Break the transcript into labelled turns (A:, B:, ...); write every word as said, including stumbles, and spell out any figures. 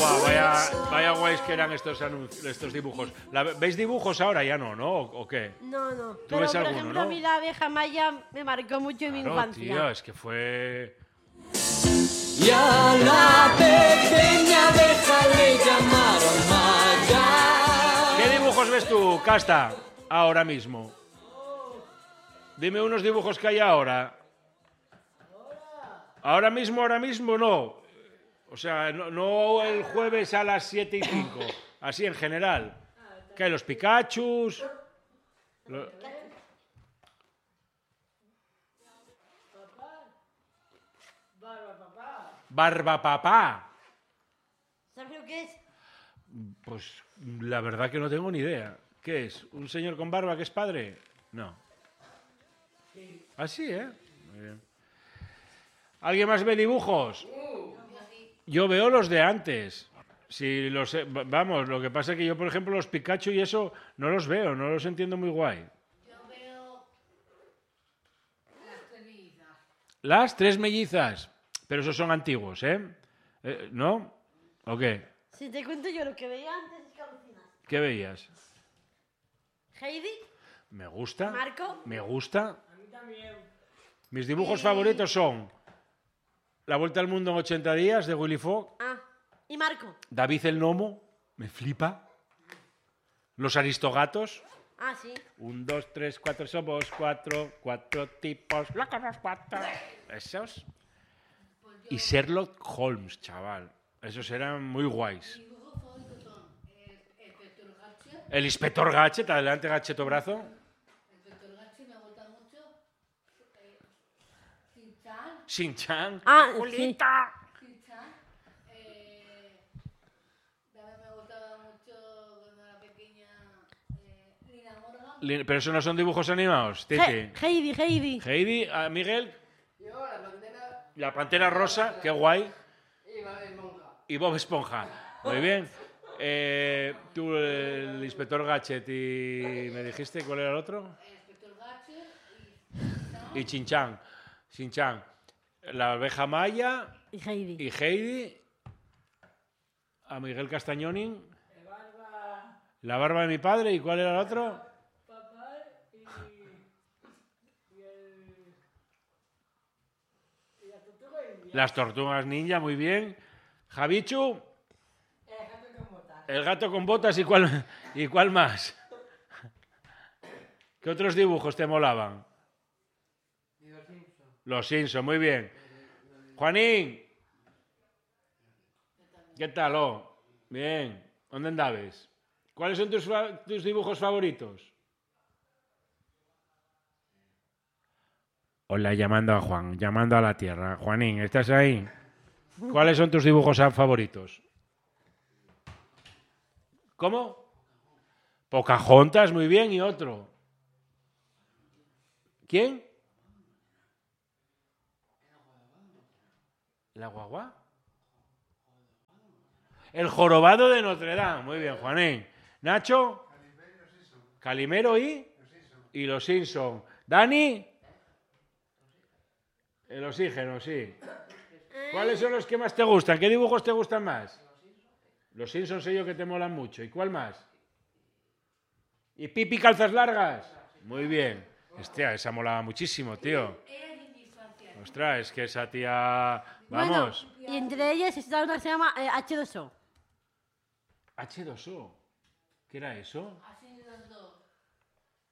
A: Buah, vaya, vaya guays que eran estos, estos dibujos. ¿La, ¿Veis dibujos ahora? Ya no, ¿no? ¿O, o qué?
B: No, no.
A: ¿Tú
B: Pero,
A: ves
B: por
A: alguno,
B: ejemplo,
A: no?
B: a mí la abeja maya me marcó mucho en mi
A: Claro,
B: infancia.
A: tío, es que fue...
C: Y a la pequeña abeja le llamaron Maya.
A: ¿Qué dibujos ves tú, Casta, ahora mismo? Dime unos dibujos que hay ahora. Ahora mismo, ahora mismo no. O sea, no, no el jueves a las siete y cinco. Así en general. ¿Qué hay? Los Pikachus. Lo... Barba Papá.
B: ¿Sabes lo que es?
A: Pues la verdad que no tengo ni idea. ¿Qué es? ¿Un señor con barba que es padre? No. Así, ¿eh? Muy bien. ¿Alguien más ve dibujos? Yo veo los de antes. Si los, vamos, lo que pasa es que yo, por ejemplo, los Pikachu y eso no los veo, no los entiendo muy guay.
D: Yo veo las tres mellizas.
A: Las tres mellizas. Pero esos son antiguos, ¿eh? ¿Eh? ¿No? ¿O qué?
B: Si te cuento yo lo que veía antes es que alucinas.
A: ¿Qué veías?
B: Heidi,
A: Me gusta.
B: Marco.
A: Me gusta.
D: A mí también.
A: Mis dibujos
B: Y-
A: favoritos son La Vuelta al Mundo en ochenta días de Willy Fogg,
B: Ah, y Marco.
A: David el Gnomo, me flipa, Los Aristogatos,
B: Ah, sí.
A: un, dos, tres, cuatro, somos cuatro, cuatro tipos, locos los cuatro, esos, y Sherlock Holmes, chaval, esos eran muy guays.
D: Mis dibujos favoritos son el Inspector Gadget.
A: El Inspector Gadget, adelante Gadget brazo,
D: El Inspector Gadget me gusta mucho. Eh, Shin-Chan.
A: Shin-Chan,
B: Ah,
A: Julita.
D: Shin-Chan. Eh, también me gustaba mucho cuando era pequeña eh, Lina Morgan.
A: Li- Pero eso no son dibujos animados,
B: He-
A: Titi.
B: Heidi, Heidi.
A: Heidi, a Miguel,
E: Yo, la pantera
A: la Pantera Rosa, qué guay.
E: y va de monja.
A: Y Bob Esponja. Muy bien. Eh, tú, el Inspector Gadget, y me dijiste cuál era el otro.
D: El Inspector Gadget y
A: Y Chin-Chan. Shin-Chan. La Abeja Maya
B: Y Heidi.
A: y Heidi. A Miguel Castañonin. La barba de mi padre. ¿Y cuál era el otro?
D: papá y, y el... y la tortuga india.
A: Las Tortugas Ninja, muy bien. Javichu.
D: El gato con botas.
A: El gato con botas. ¿Y cuál, y cuál más? ¿Qué otros dibujos te molaban?
E: Y los Simpsons.
A: Los Simpson, muy bien. Juanín. ¿Qué tal, oh? Bien. ¿Dónde andabes? ¿Cuáles son tus, fa- tus dibujos favoritos? Hola, llamando a Juan, llamando a la Tierra. Juanín, ¿estás ahí? ¿Cuáles son tus dibujos a- favoritos? ¿Cómo? Pocahontas, muy bien, y otro. ¿Quién? ¿La guagua? El jorobado de Notre Dame. Muy bien, Juanín. Nacho. Calimero y. Y los Simpson. Dani. El oxígeno, sí. ¿Cuáles son los que más te gustan? ¿Qué dibujos te gustan más? Los Simpsons sé yo que te molan mucho. ¿Y cuál más? ¿Y Pipi Calzas Largas? Muy bien. Hostia, esa molaba muchísimo, tío.
D: Era de mi infancia.
A: Ostras, es que esa tía... Vamos.
B: Bueno, y entre ellas está una que se llama eh, H dos O.
A: H dos O. ¿Qué era eso?
D: Así